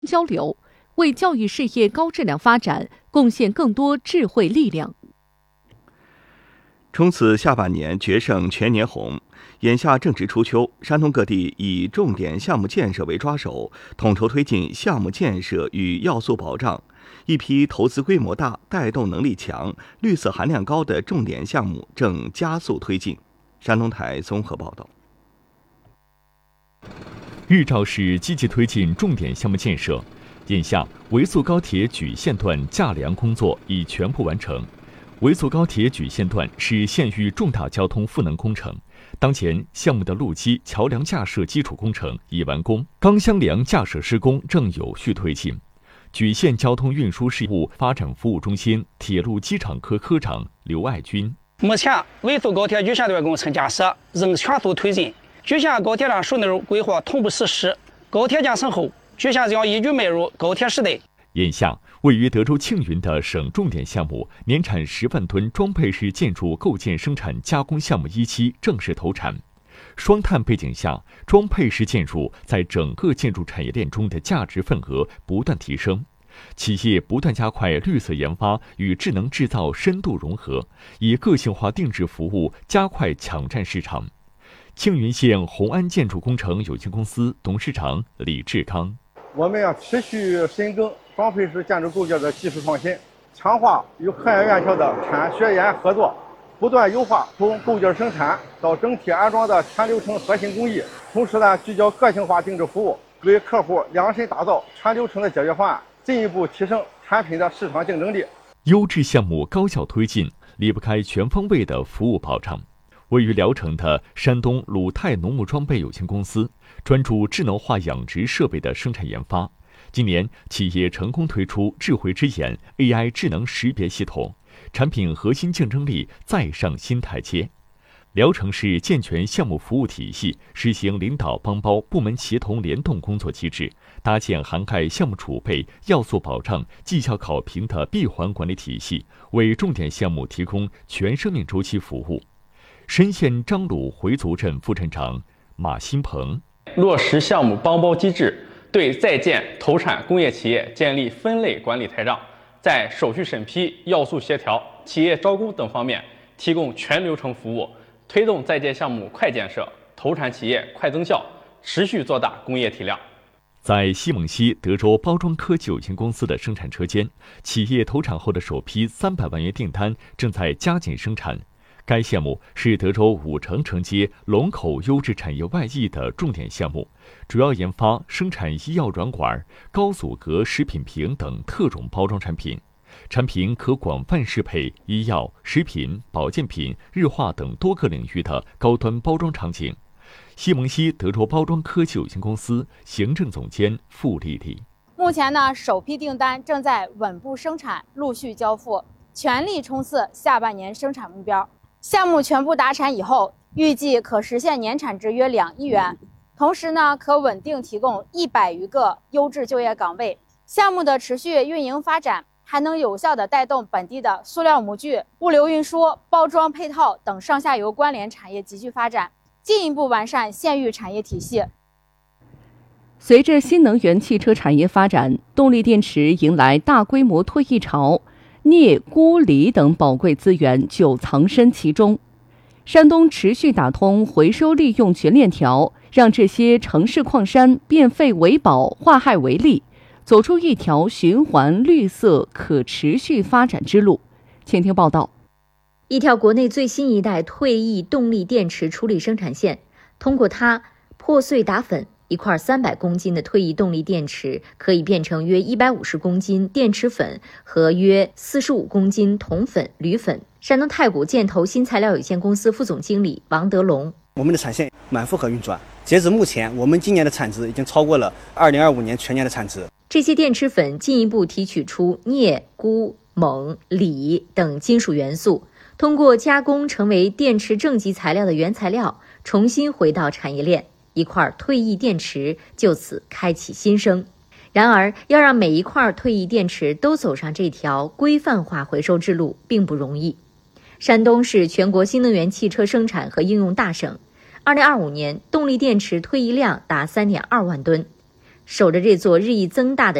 交流，为教育事业高质量发展贡献更多智慧力量。 冲刺下半年，决胜全年红。眼下正值初秋，山东各地以重点项目建设为抓手，统筹推进项目建设与要素保障。一批投资规模大、带动能力强、绿色含量高的重点项目正加速推进。山东台综合报道。 日照市积极推进重点项目建设，眼下维速高铁莒县段架梁工作已全部完成。维速高铁莒县段是县域重大交通赋能工程，当前项目的路基、桥梁架设基础工程已完工，钢箱梁架设施工正有序推进。莒县交通运输事务发展服务中心铁路机场科科长刘爱军： 目前维速高铁莒县段工程建设仍全速推进，莒县高铁站枢纽规划同步实施。高铁建成后，莒县将一举迈入高铁时代。 眼下，位于德州庆云的省重点项目年产10万吨装配式建筑构件生产加工项目1期正式投产。双碳背景下，装配式建筑在整个建筑产业链中的价值份额不断提升。企业不断加快绿色研发与智能制造深度融合，以个性化定制服务加快抢占市场。庆云县宏安建筑工程有限公司董事长李志刚： 我们要持续深耕装配式建筑构件的技术创新，强化与科研院校的产学研合作，不断优化从构件生产到整体安装的全流程核心工艺，同时聚焦个性化定制服务，为客户量身打造全流程的解决方案，进一步提升产品的市场竞争力。 优质项目高效推进，离不开全方位的服务保障。位于聊城的山东鲁泰农牧装备有限公司专注智能化养殖设备的生产研发。今年，企业成功推出智慧之眼 AI 智能识别系统，产品核心竞争力再上新台阶。聊城市健全项目服务体系，实行领导帮包部门协同联动工作机制，搭建涵盖项目储备、要素保障、绩效考评的闭环管理体系，为重点项目提供全生命周期服务。深县张鲁回族镇副镇长马新鹏： 落实项目帮包机制，对在建投产工业企业建立分类管理台账，在手续审批、要素协调、企业招工等方面提供全流程服务，推动在建项目快建设，投产企业快增效，持续做大工业体量。 在西蒙西德州包装科技有限公司的生产车间，企业投产后的首批300万元订单正在加紧生产。该项目是德州5城承接龙口优质产业外溢的重点项目，主要研发生产医药软管、高阻隔食品瓶等特种包装产品。产品可广泛适配医药、食品、保健品、日化等多个领域的高端包装场景。西蒙西德州包装科技有限公司行政总监付丽丽： 目前首批订单正在稳步生产，陆续交付，全力冲刺下半年生产目标。项目全部达产以后，预计可实现年产值约2亿元，同时可稳定提供100余个优质就业岗位。项目的持续运营发展，还能有效地带动本地的塑料模具、物流运输、包装配套等上下游关联产业急剧发展，进一步完善县域产业体系。 随着新能源汽车产业发展，动力电池迎来大规模退役潮，镍、钴、锂等宝贵资源就藏身其中。山东持续打通回收利用全链条，让这些城市矿山变废为宝，化害为利，走出一条循环、绿色、可持续发展之路。请听报道。 一条国内最新一代退役动力电池处理生产线，通过它破碎打粉，一块300公斤的退役动力电池可以变成约150公斤电池粉和约45公斤铜粉、铝粉。山东太谷建投新材料有限公司副总经理王德龙： 我们的产线满负荷运转，截至目前，我们今年的产值已经超过了2025年全年的产值。 这些电池粉进一步提取出镍、钴、锰、锂等金属元素，通过加工成为电池正极材料的原材料，重新回到产业链，一块退役电池就此开启新生。然而，要让每一块退役电池都走上这条规范化回收之路并不容易。山东是全国新能源汽车生产和应用大省，2025年动力电池退役量达3.2万吨。 守着这座日益增大的